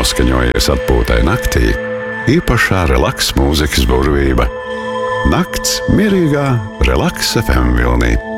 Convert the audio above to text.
noskaņojies atpūtai naktī, īpašā relaks mūzikas burvība. Nakts mierīgā Relaks FM vilnī.